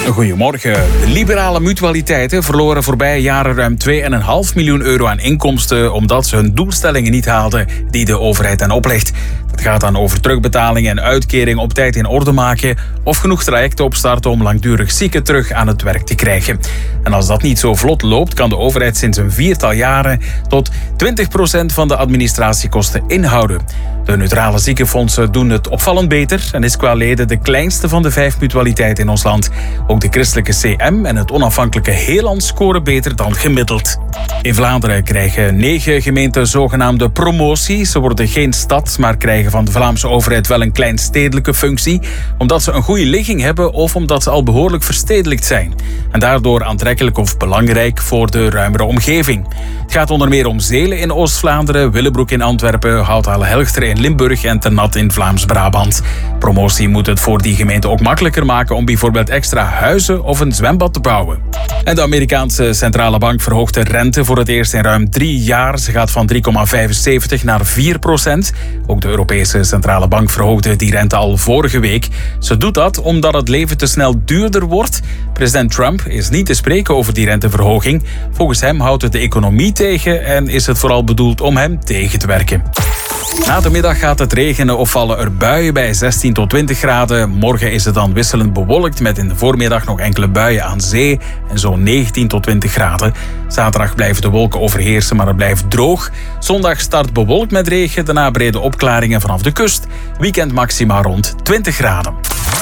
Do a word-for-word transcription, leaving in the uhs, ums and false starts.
Goedemorgen. De liberale mutualiteiten verloren voorbije jaren ruim twee komma vijf miljoen euro aan inkomsten omdat ze hun doelstellingen niet haalden die de overheid hen oplegt. Het gaat dan over terugbetalingen en uitkeringen op tijd in orde maken of genoeg trajecten opstarten om langdurig zieken terug aan het werk te krijgen. En als dat niet zo vlot loopt, kan de overheid sinds een viertal jaren tot twintig procent van de administratiekosten inhouden. De neutrale ziekenfondsen doen het opvallend beter en is qua leden de kleinste van de vijf mutualiteiten in ons land. Ook de christelijke C M en het onafhankelijke Heeland scoren beter dan gemiddeld. In Vlaanderen krijgen negen gemeenten zogenaamde promotie. Ze worden geen stad, maar krijgen van de Vlaamse overheid wel een kleinstedelijke functie, omdat ze een goede ligging hebben of omdat ze al behoorlijk verstedelijkt zijn. En daardoor aantrekkelijk of belangrijk voor de ruimere omgeving. Het gaat onder meer om Zelen in Oost-Vlaanderen, Willebroek in Antwerpen, Houthalen-Helchteren in Limburg en Ternat in Vlaams-Brabant. Promotie moet het voor die gemeente ook makkelijker maken om bijvoorbeeld extra huizen of een zwembad te bouwen. En de Amerikaanse centrale bank verhoogt de rente voor het eerst in ruim drie jaar. Ze gaat van drie komma vijfenzeventig naar vier procent. Ook de Europese centrale bank verhoogde die rente al vorige week. Ze doet dat omdat het leven te snel duurder wordt. President Trump is niet te spreken over die renteverhoging. Volgens hem houdt het de economie tegen en is het vooral bedoeld om hem tegen te werken. Na de middag gaat het regenen of vallen er buien bij zestien tot twintig graden. Morgen is het dan wisselend bewolkt met in de voormiddag nog enkele buien aan zee en zo'n negentien tot twintig graden. Zaterdag blijven de wolken overheersen, maar het blijft droog. Zondag start bewolkt met regen, daarna brede opklaringen vanaf de kust. Weekend maxima rond twintig graden.